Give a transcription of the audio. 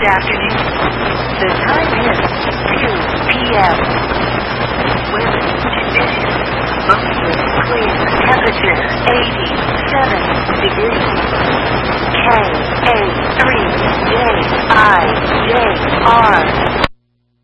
afternoon. The time is 2 p.m. Weather conditions. Mostly clear. Temperature 87 degrees.